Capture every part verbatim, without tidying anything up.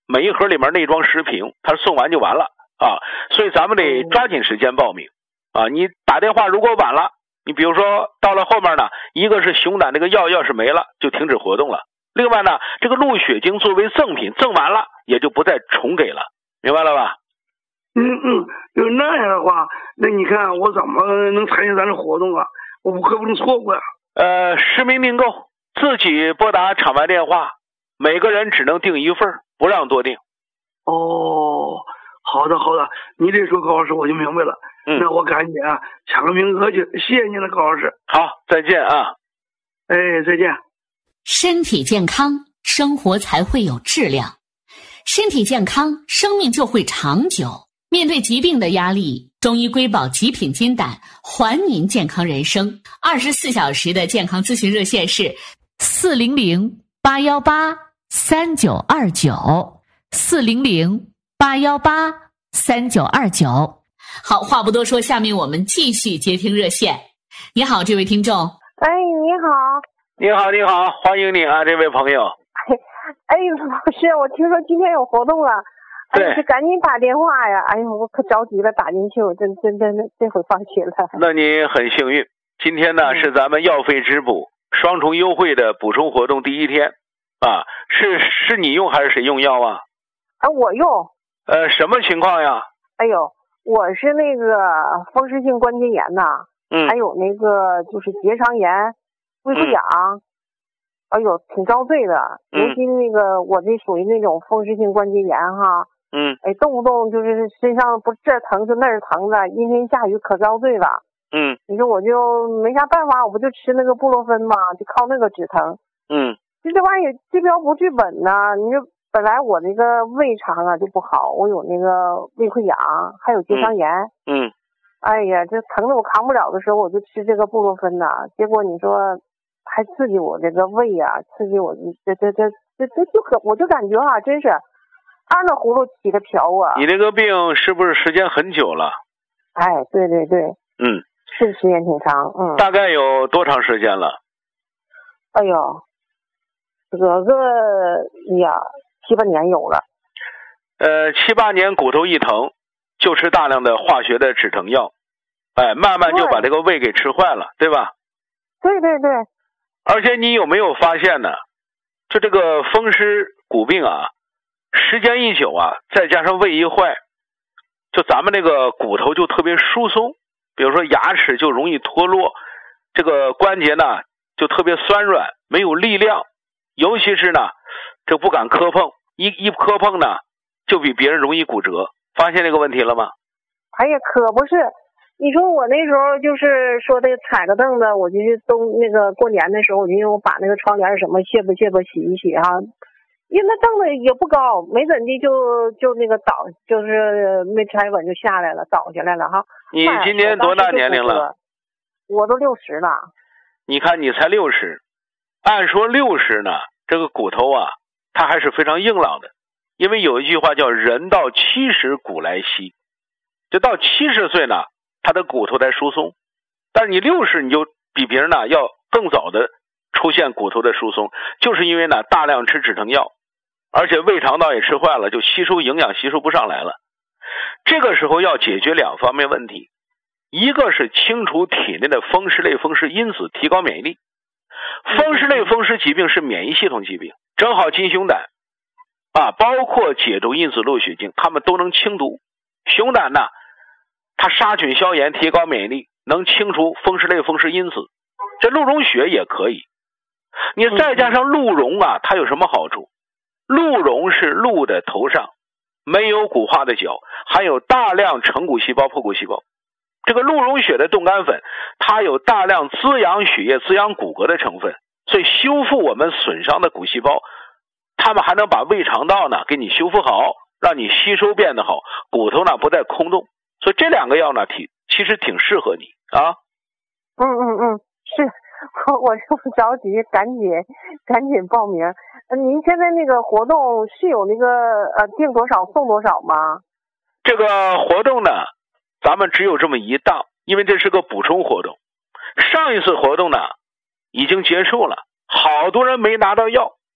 每一盒里面内装十瓶，他送完就完了啊，所以咱们得抓紧时间报名啊。你打电话如果晚了，你比如说到了后面呢，一个是熊胆这个药要是没了就停止活动了，另外呢，这个鹿血精作为赠品赠完了也就不再重给了，明白了吧？ 嗯嗯，要那样的话，那你看我怎么能参加咱这活动啊？我可不能错过呀。 呃，实名订购，自己拨打场外电话，每个人只能订一份，不让多订。 哦，好的好的，你这说高老师我就明白了。嗯，那我赶紧啊抢个名额去，谢谢您了，高老师。 好，再见啊。 哎，再见。 身体健康，生活才会有质量；身体健康，生命就会长久。面对疾病的压力，中医瑰宝极品金胆还您健康人生。二十四小时的健康咨询热线是四零零八幺八三九二九四零零八幺八三九二九。好，话不多说，下面我们继续接听热线。你好，这位听众。 哎，你好。 你好，你好，欢迎你啊，这位朋友。 哎，老师，我听说今天有活动了。哎，就赶紧打电话呀！哎呦，我可着急了，打进去，我真真真的这回放弃了。 那你很幸运，今天呢、嗯、是咱们药费质补双重优惠的补充活动第一天啊，是是你用还是谁用药啊？ 啊，我用。 呃，什么情况呀？ 哎呦，我是那个风湿性关节炎呐，嗯，还有那个就是结肠炎、胃溃疡。嗯哎呦，挺遭罪的，尤其那个、嗯、我这属于那种风湿性关节炎哈，嗯，哎，动不动就是身上不这儿疼就那儿疼的，阴天下雨可遭罪了，嗯，你说我就没啥办法，我不就吃那个布洛芬嘛，就靠那个止疼，嗯，就这玩意儿治标不治本呐，你说本来我那个胃肠啊就不好，我有那个胃溃疡，还有结肠炎，嗯，嗯哎呀，这疼的我扛不了的时候，我就吃这个布洛芬呐，结果你说。还刺激我这个胃啊，刺激我这这这这这就可我就感觉啊，真是按了葫芦起的瓢啊！ 你这个病是不是时间很久了？ 哎，对对对， 嗯， 是时间挺长，嗯。 大概有多长时间了？ 哎呦，有个呀七八年有了。 呃，七八年骨头一疼，就吃大量的化学的止疼药，哎，慢慢就把这个胃给吃坏了，对吧？ 对对对。 而且你有没有发现呢？就这个风湿骨病啊，时间一久啊，再加上胃一坏，就咱们那个骨头就特别疏松，比如说牙齿就容易脱落，这个关节呢就特别酸软，没有力量，尤其是呢，这不敢磕碰，一一磕碰呢，就比别人容易骨折。发现这个问题了吗？ 哎呀，可不是。你说我那时候就是说的踩个凳子，我就是冬那个过年的时候，我就用把那个窗帘什么卸吧卸吧洗一洗哈，因为那凳子也不高，没怎地就就那个倒，就是没踩稳就下来了，倒下来了哈。 你今年多大年龄了？ 我都六十了。 你看你才六十，按说六十呢，这个骨头啊，它还是非常硬朗的，因为有一句话叫人到七十古来稀，就到七十岁呢。他的骨头在疏松，但是你六十你就比别人呢要更早的出现骨头的疏松，就是因为呢大量吃止疼药，而且胃肠道也吃坏了，就吸收营养吸收不上来了。这个时候要解决两方面问题，一个是清除体内的风湿类风湿因子，提高免疫力。风湿类风湿疾病是免疫系统疾病，正好金熊胆啊，包括解毒因子鹿血精，它们都能清毒。熊胆呢，它杀菌消炎，提高免疫力，能清除风湿类风湿因子。这鹿茸血也可以。你再加上鹿茸啊，它有什么好处？鹿茸是鹿的头上，没有骨化的角，含有大量成骨细胞、破骨细胞。这个鹿茸血的冻干粉，它有大量滋养血液、滋养骨骼的成分，所以修复我们损伤的骨细胞，它们还能把胃肠道呢给你修复好，让你吸收变得好，骨头呢不再空洞。所以这两个药呢，挺其实挺适合你啊。 嗯嗯嗯，是，我我就不着急，赶紧赶紧报名。您现在那个活动是有那个呃订多少送多少吗？ 这个活动呢，咱们只有这么一档，因为这是个补充活动。上一次活动呢已经结束了，好多人没拿到药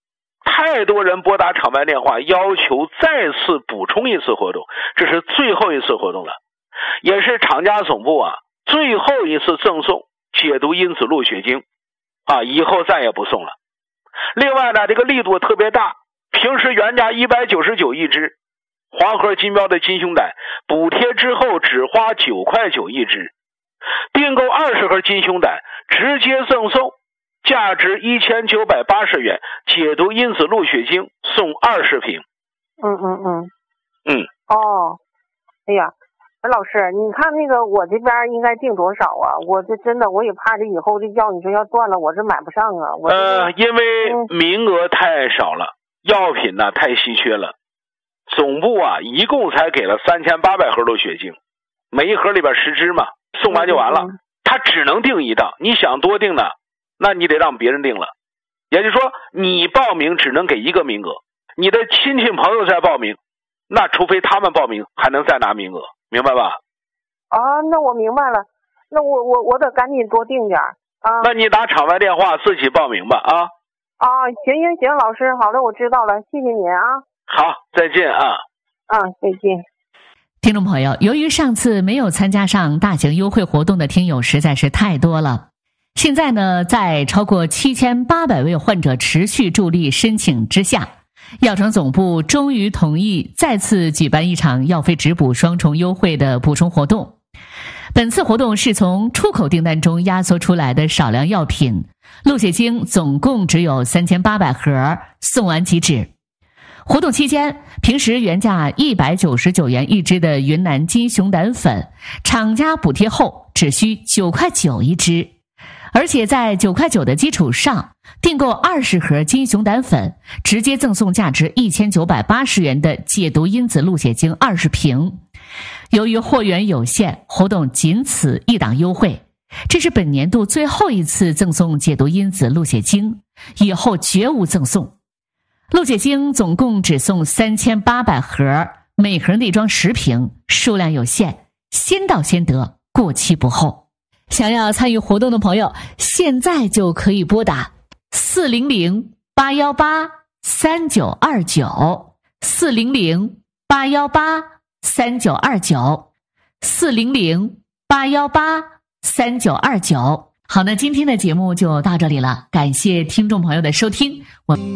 太多人拨打场外电话要求再次补充一次活动，这是最后一次活动了，也是厂家总部啊最后一次赠送解毒因子鹿血精啊，以后再也不送了。另外呢，这个力度特别大，平时原价一百九十九一支，黄河金标的金胸胆补贴之后只花九块九一支，订购二十盒金胸胆直接赠送价值一千九百八十元解毒因子鹿血精，送二十瓶。 嗯嗯嗯嗯哦，哎呀，老师，你看那个我这边应该订多少啊？我这真的我也怕这以后这药你说要断了，我这买不上啊。我呃，因为名额太少了，嗯、药品呢太稀缺了。总部啊一共才给了三千八百盒鹿血精，每一盒里边十支嘛，送完就完了。嗯嗯、他只能订一档，你想多订呢，那你得让别人订了。也就是说，你报名只能给一个名额，你的亲戚朋友在报名，那除非他们报名还能再拿名额，明白吧？ 啊，那我明白了，那我我我得赶紧多订点啊。 那你打场外电话自己报名吧啊。 啊，行行行，老师，好的，我知道了，谢谢您啊。 好，再见啊。 啊，再见。 听众朋友，由于上次没有参加上大型优惠活动的听友实在是太多了，现在呢，在超过七千八百位患者持续助力申请之下，药厂总部终于同意再次举办一场药费直补双重优惠的补充活动。本次活动是从出口订单中压缩出来的少量药品，鹿血精总共只有三千八百盒，送完即止。活动期间，平时原价一百九十九元一支的云南金熊胆粉，厂家补贴后只需九块九一支，而且在九块九的基础上，订购二十盒金熊胆粉，直接赠送价值一千九百八十元的解毒因子鹿血精二十瓶。由于货源有限，活动仅此一档优惠，这是本年度最后一次赠送解毒因子鹿血精，以后绝无赠送。鹿血精总共只送三千八百盒，每盒内装十瓶，数量有限，先到先得，过期不候。想要参与活动的朋友，现在就可以拨打四零零八幺八三九二九，四零零八幺八三九二九，四零零八幺八三九二九。好，那今天的节目就到这里了，感谢听众朋友的收听。我